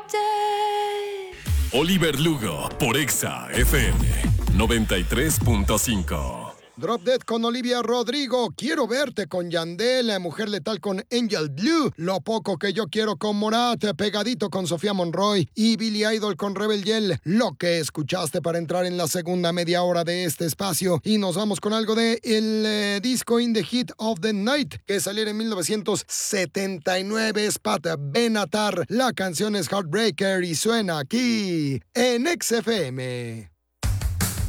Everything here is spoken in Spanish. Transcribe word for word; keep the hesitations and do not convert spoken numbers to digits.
Oliver Lugo por Exa F M noventa y tres punto cinco. Drop Dead con Olivia Rodrigo, Quiero verte con Yandel, Mujer Letal con Angel Blue, Lo poco que yo quiero con Morat, Pegadito con Sofía Monroy y Billy Idol con Rebel Yell. Lo que escuchaste para entrar en la segunda media hora de este espacio. Y nos vamos con algo de el eh, disco In the Heat of the Night, que salió en mil novecientos setenta y nueve. Es Pat Benatar, la canción es Heartbreaker y suena aquí en X F M.